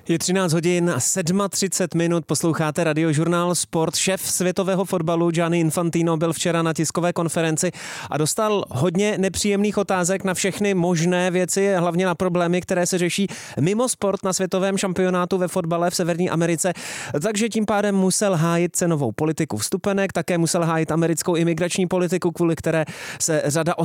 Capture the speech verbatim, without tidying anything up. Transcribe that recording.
Je třináct hodin a třicet sedm minut, posloucháte Radiožurnál Sport. Šéf světového fotbalu Gianni Infantino byl včera na tiskové konferenci a dostal hodně nepříjemných otázek na všechny možné věci, hlavně na problémy, které se řeší mimo sport na světovém šampionátu ve fotbale v Severní Americe. Takže tím pádem musel hájit cenovou politiku vstupenek, také musel hájit americkou imigrační politiku, kvůli které se řada